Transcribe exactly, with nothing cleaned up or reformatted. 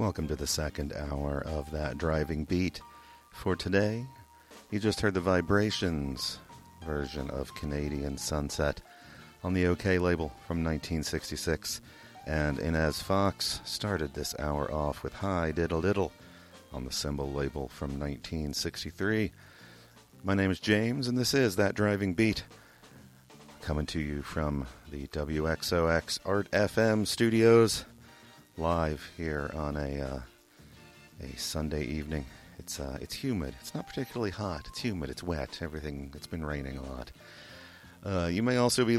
Welcome to the second hour of That Driving Beat. For today, you just heard the Vibrations version of Canadian Sunset on the OK label from nineteen sixty-six. And Inez Fox started this hour off with Hi Diddle Diddle on the Symbol label from nineteen sixty-three. My name is James, and this is That Driving Beat, coming to you from the W X O X Art F M studios, live here on a uh, a Sunday evening. It's uh, it's humid. It's not particularly hot. It's humid. It's wet. Everything. It's been raining a lot. Uh, you may also be